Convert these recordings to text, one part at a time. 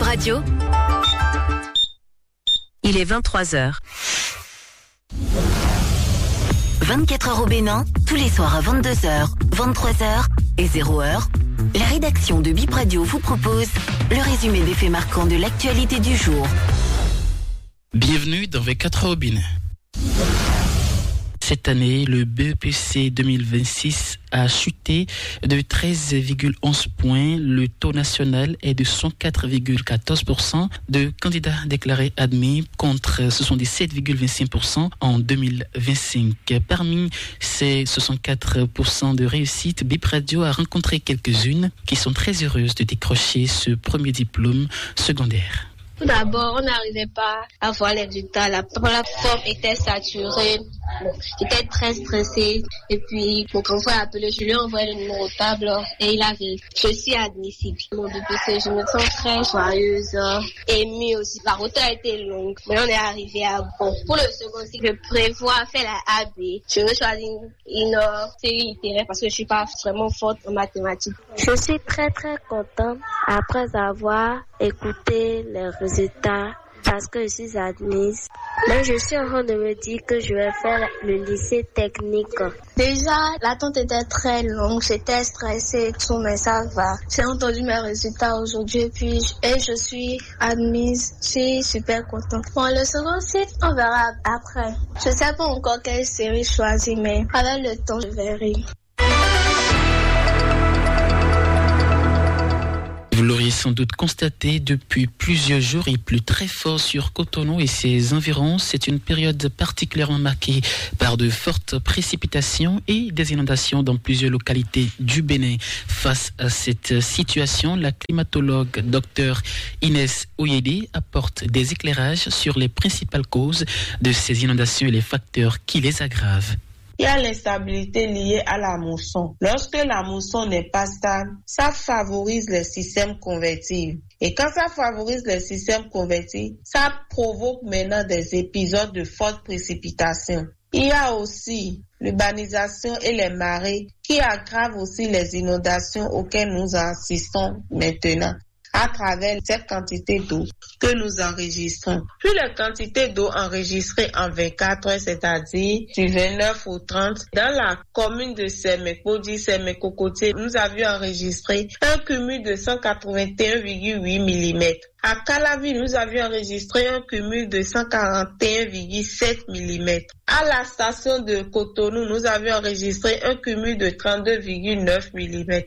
Radio. Il est 23h. 24 heures au Bénin, tous les soirs à 22h, 23h et 0h. La rédaction de Bip Radio vous propose le résumé des faits marquants de l'actualité du jour. Bienvenue dans 24 heures au Bénin. Cette année, le BEPC 2026 a chuté de 13,11 points. Le taux national est de 104,14% de candidats déclarés admis contre 77,25% en 2025. Parmi ces 64% de réussite, Bip Radio a rencontré quelques-unes qui sont très heureuses de décrocher ce premier diplôme secondaire. Tout d'abord, on n'arrivait pas à voir les résultats. La plateforme était saturée. J'étais très stressée. Et puis, mon grand frère a appelé, je lui ai envoyé le numéro de table et il a vérifié. Je suis admissible. Mon BPC, je me sens très joyeuse, émue aussi. La route a été longue, mais on est arrivé à bon. Pour le second cycle, je prévois faire la AB. Je veux choisir une série littéraire parce que je suis pas vraiment forte en mathématiques. Je suis très contente après avoir écouté les résultats parce que je suis admise. Mais je suis en train de me dire que je vais faire le lycée technique. Déjà, l'attente était très longue, j'étais stressée et tout, mais ça va. J'ai entendu mes résultats aujourd'hui et je suis admise. Je suis super contente. Bon, le second cycle, on verra après. Je sais pas encore quelle série choisir, mais avec le temps, je verrai. Vous l'auriez sans doute constaté, depuis plusieurs jours, il pleut très fort sur Cotonou et ses environs. C'est une période particulièrement marquée par de fortes précipitations et des inondations dans plusieurs localités du Bénin. Face à cette situation, la climatologue Dr Inès Oyede apporte des éclairages sur les principales causes de ces inondations et les facteurs qui les aggravent. Il y a l'instabilité liée à la mousson. Lorsque la mousson n'est pas stable, ça favorise les systèmes convectifs. Et quand ça favorise les systèmes convectifs, ça provoque maintenant des épisodes de fortes précipitations. Il y a aussi l'urbanisation et les marées qui aggravent aussi les inondations auxquelles nous assistons maintenant à travers cette quantité d'eau que nous enregistrons. Puis la quantité d'eau enregistrée en 24 heures, c'est-à-dire du 29 au 30, dans la commune de Séméco, dit Séméco-Côtier, nous avions enregistré un cumul de 181,8 mm. À Calavi, nous avions enregistré un cumul de 141,7 mm. À la station de Cotonou, nous avions enregistré un cumul de 32,9 mm.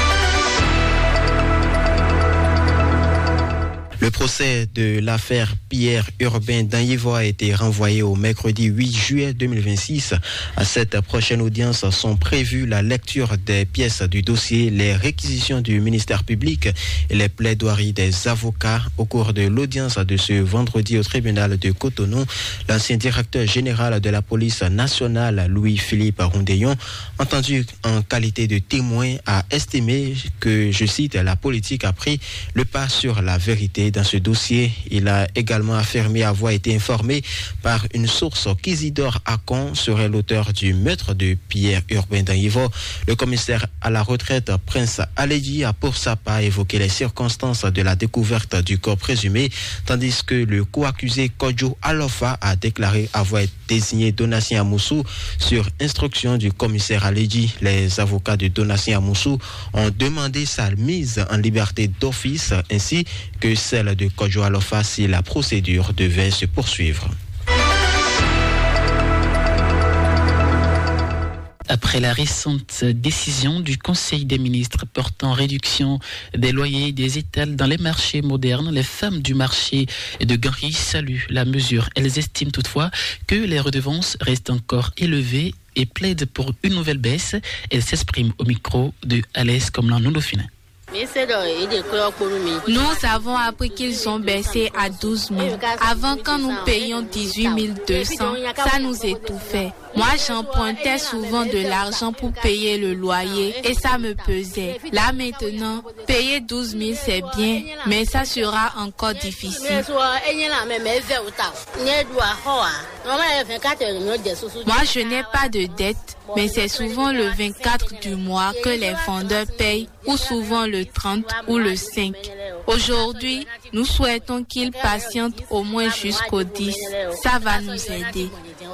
Le procès de l'affaire Pierre Urbain d'Anyevo a été renvoyé au mercredi 8 juillet 2026. À cette prochaine audience sont prévues la lecture des pièces du dossier, les réquisitions du ministère public et les plaidoiries des avocats. Au cours de l'audience de ce vendredi au tribunal de Cotonou, l'ancien directeur général de la police nationale, Louis-Philippe Rondeillon, entendu en qualité de témoin, a estimé que, je cite, la politique a pris le pas sur la vérité dans ce dossier. Il a également affirmé avoir été informé par une source qu'Isidore Akon serait l'auteur du meurtre de Pierre Urbain d'Anyevo. Le commissaire à la retraite, Prince Aledji, a pour sa part évoqué les circonstances de la découverte du corps présumé, tandis que le co-accusé Kodjo Alofa a déclaré avoir désigné Donatien Amoussou sur instruction du commissaire Aledji. Les avocats de Donatien Amoussou ont demandé sa mise en liberté d'office ainsi que celle de Kodjo Alofa si la procédure devait se poursuivre. Après la récente décision du Conseil des ministres portant réduction des loyers des étals dans les marchés modernes, les femmes du marché de Ganry saluent la mesure. Elles estiment toutefois que les redevances restent encore élevées et plaident pour une nouvelle baisse. Elles s'expriment au micro de Alès Komlan Nondofina. Nous avons appris qu'ils ont baissé à 12 000. Avant, quand nous payions 18 200, ça nous étouffait. Moi, j'empruntais souvent de l'argent pour payer le loyer et ça me pesait. Là, maintenant, payer 12 000, c'est bien, mais ça sera encore difficile. Moi, je n'ai pas de dette, mais c'est souvent le 24 du mois que les vendeurs payent, ou souvent le 30 ou le 5. Aujourd'hui, nous souhaitons qu'ils patientent au moins jusqu'au 10. Ça va nous aider.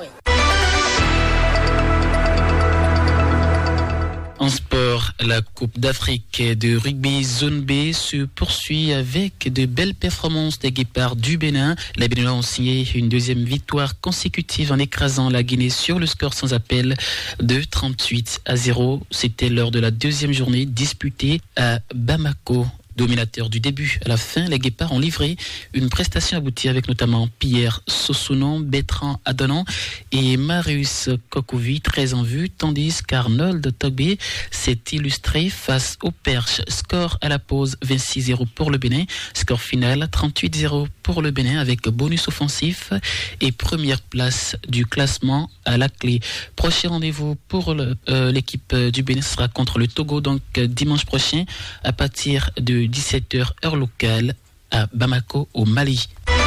En sport, la Coupe d'Afrique de rugby zone B se poursuit avec de belles performances des Guépards du Bénin. Les Béninois ont signé une deuxième victoire consécutive en écrasant la Guinée sur le score sans appel de 38-0. C'était lors de la deuxième journée disputée à Bamako. Dominateurs du début à la fin, les Guépards ont livré une prestation aboutie avec notamment Pierre Sossounon, Bertrand Adonan et Marius Kokovi, très en vue, tandis qu'Arnold Togbe s'est illustré face au Perche. Score à la pause 26-0 pour le Bénin, score final 38-0 pour le Bénin avec bonus offensif et première place du classement à la clé. Prochain rendez-vous pour l'équipe du Bénin sera contre le Togo, donc dimanche prochain à partir de 17h heure locale à Bamako au Mali.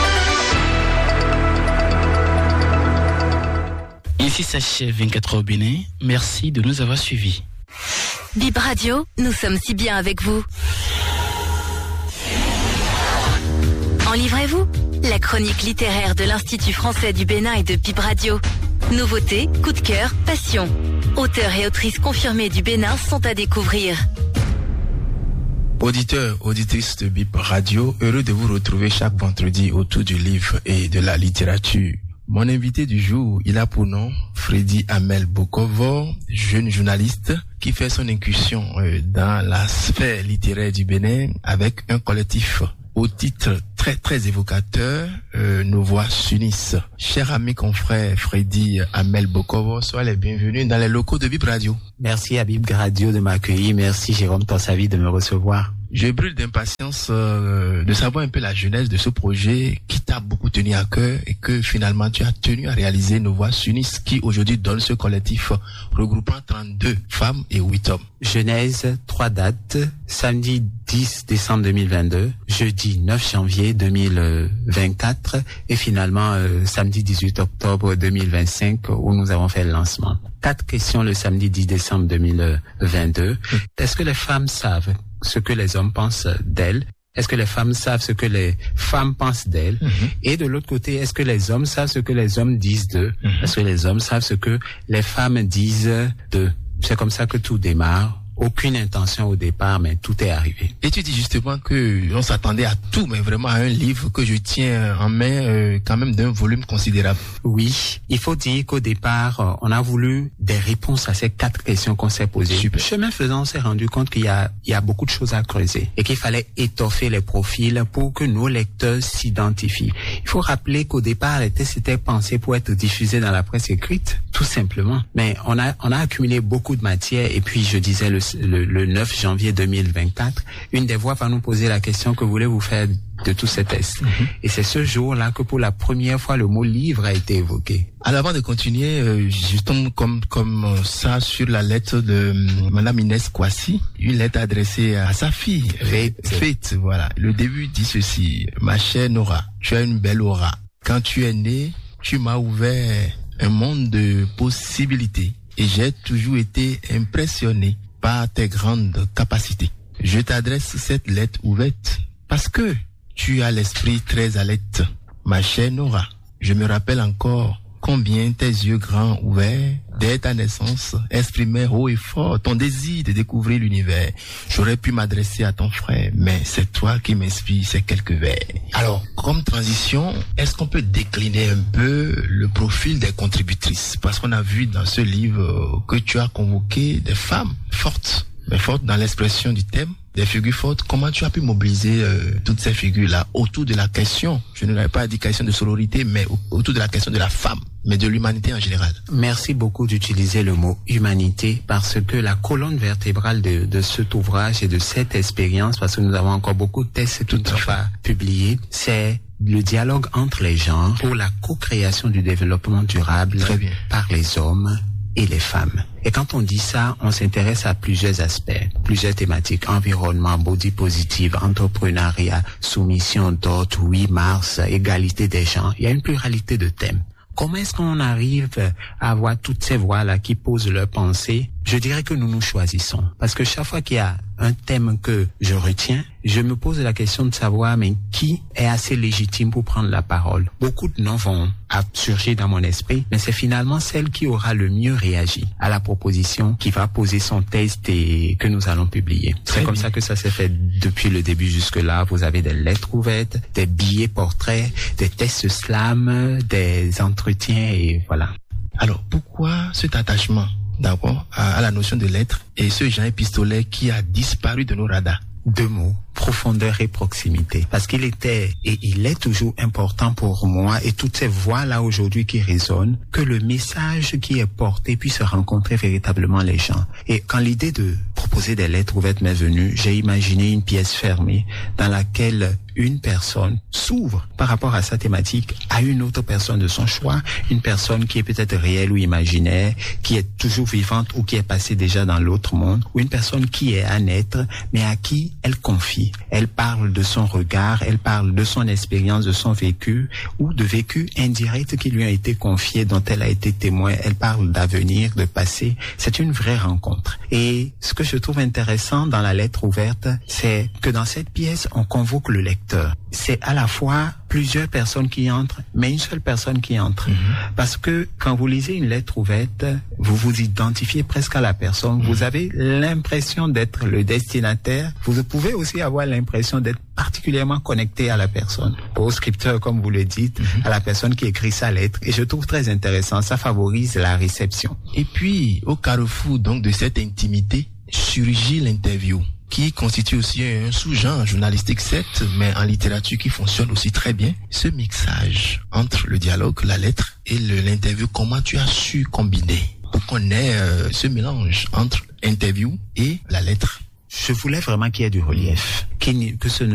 Ici s'achève 24 heures au Bénin. Merci de nous avoir suivis. Bip Radio, nous sommes si bien avec vous. En livrez-vous, la chronique littéraire de l'Institut français du Bénin et de Bip Radio. Nouveautés, coup de cœur, passion. Auteurs et autrices confirmés du Bénin sont à découvrir. Auditeurs, auditrices de Bip Radio, heureux de vous retrouver chaque vendredi autour du livre et de la littérature. Mon invité du jour, il a pour nom Freddy Amel Bokovo, jeune journaliste qui fait son incursion dans la sphère littéraire du Bénin avec un collectif au titre très évocateur, Nos Voix s'unissent. Cher ami confrère Freddy Amel Bokovo, sois les bienvenus dans les locaux de Bip Radio. Merci à Bip Radio de m'accueillir, merci Jérôme Torsavi de me recevoir. Je brûle d'impatience de savoir un peu la genèse de ce projet qui t'a beaucoup tenu à cœur et que finalement tu as tenu à réaliser Nos Voix s'unissent qui aujourd'hui donne ce collectif regroupant 32 femmes et 8 hommes. Genèse, 3 dates, samedi 10 décembre 2022, jeudi 9 janvier 2024 et finalement samedi 18 octobre 2025 où nous avons fait le lancement. 4 questions le samedi 10 décembre 2022. Est-ce que les femmes savent ce que les hommes pensent d'elles? Est-ce que les femmes savent ce que les femmes pensent d'elles? Et de l'autre côté, est-ce que les hommes savent ce que les hommes disent d'eux? Est-ce que les hommes savent ce que les femmes disent d'eux? C'est comme ça que tout démarre. Aucune intention au départ, mais tout est arrivé. Et tu dis justement que on s'attendait à tout, mais vraiment à un livre que je tiens en main, quand même d'un volume considérable. Oui, il faut dire qu'au départ, on a voulu des réponses à ces 4 questions qu'on s'est posées. Super. Chemin faisant, on s'est rendu compte qu'il y a beaucoup de choses à creuser et qu'il fallait étoffer les profils pour que nos lecteurs s'identifient. Il faut rappeler qu'au départ, les textes étaient pensés pour être diffusés dans la presse écrite, tout simplement. Mais on a accumulé beaucoup de matière et puis je disais le 9 janvier 2024, une des voix va nous poser la question: que voulez-vous faire de tous ces tests? Et c'est ce jour-là que pour la première fois le mot livre a été évoqué. Alors avant de continuer, justement comme ça sur la lettre de Madame Inès Kwasi, une lettre adressée à sa fille, Faith, voilà. Le début dit ceci: ma chère Nora, tu as une belle aura. Quand tu es née, tu m'as ouvert un monde de possibilités et j'ai toujours été impressionné par tes grandes capacités. Je t'adresse cette lettre ouverte parce que tu as l'esprit très alerte. Ma chère Nora, je me rappelle encore combien tes yeux grands ouverts, dès ta naissance, exprimaient haut et fort ton désir de découvrir l'univers. J'aurais pu m'adresser à ton frère, mais c'est toi qui m'inspires ces quelques vers. Alors, comme transition, est-ce qu'on peut décliner un peu le profil des contributrices? Parce qu'on a vu dans ce livre que tu as convoqué des femmes fortes, mais fortes dans l'expression du thème, des figures fortes. Comment tu as pu mobiliser toutes ces figures-là autour de la question, je ne l'avais pas dit question de sororité, mais autour de la question de la femme, mais de l'humanité en général? Merci beaucoup d'utiliser le mot humanité parce que la colonne vertébrale de cet ouvrage et de cette expérience, parce que nous avons encore beaucoup de tests qui ne sont pas publiés, c'est le dialogue entre les genres pour la co-création du développement durable par les hommes et les femmes. Et quand on dit ça, on s'intéresse à plusieurs aspects, plusieurs thématiques: environnement, body positive, entrepreneuriat, soumission d'autres, 8 mars, égalité des genres. Il y a une pluralité de thèmes. Comment est-ce qu'on arrive à avoir toutes ces voix-là qui posent leurs pensées Je dirais que nous nous choisissons. Parce que chaque fois qu'il y a un thème que je retiens, je me pose la question de savoir, mais qui est assez légitime pour prendre la parole? Beaucoup de noms vont surgir dans mon esprit, mais c'est finalement celle qui aura le mieux réagi à la proposition qui va poser son texte et que nous allons publier. C'est comme ça que ça s'est fait depuis le début jusque-là. Vous avez des lettres ouvertes, des billets portraits, des tests slam, des entretiens et voilà. Alors, pourquoi cet attachement d'abord à la notion de lettre et ce genre épistolaire qui a disparu de nos radars? 2 mots, profondeur et proximité. Parce qu'il était et il est toujours important pour moi et toutes ces voix-là aujourd'hui qui résonnent, que le message qui est porté puisse rencontrer véritablement les gens. Et quand l'idée de proposer des lettres ouvertes m'est venue, j'ai imaginé une pièce fermée dans laquelle une personne s'ouvre par rapport à sa thématique à une autre personne de son choix, une personne qui est peut-être réelle ou imaginaire, qui est toujours vivante ou qui est passée déjà dans l'autre monde, ou une personne qui est à naître, mais à qui elle confie. Elle parle de son regard, elle parle de son expérience, de son vécu, ou de vécu indirect qui lui a été confié, dont elle a été témoin. Elle parle d'avenir, de passé. C'est une vraie rencontre. Et ce que je trouve intéressant dans la lettre ouverte, c'est que dans cette pièce, on convoque le lecteur. C'est à la fois plusieurs personnes qui entrent, mais une seule personne qui entre. Parce que quand vous lisez une lettre ouverte, vous vous identifiez presque à la personne. Vous avez l'impression d'être le destinataire. Vous pouvez aussi avoir l'impression d'être particulièrement connecté à la personne, au scripteur, comme vous le dites, à la personne qui écrit sa lettre. Et je trouve très intéressant. Ça favorise la réception. Et puis, au carrefour donc de cette intimité, surgit l'interview, qui constitue aussi un sous-genre journalistique, certes, mais en littérature qui fonctionne aussi très bien. Ce mixage entre le dialogue, la lettre et l'interview, comment tu as su combiner pour qu'on ait ce mélange entre interview et la lettre? Je voulais vraiment qu'il y ait du relief, que ce ne